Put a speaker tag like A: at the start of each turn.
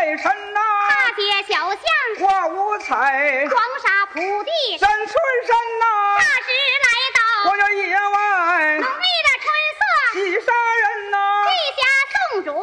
A: 为神呐，
B: 大街小巷
A: 花五彩，
B: 黄沙铺地，
A: 山水山呐。